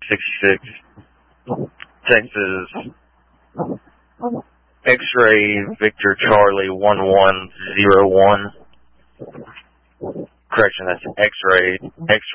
66, Texas, X-ray Victor Charlie 1101. Correction, that's X-ray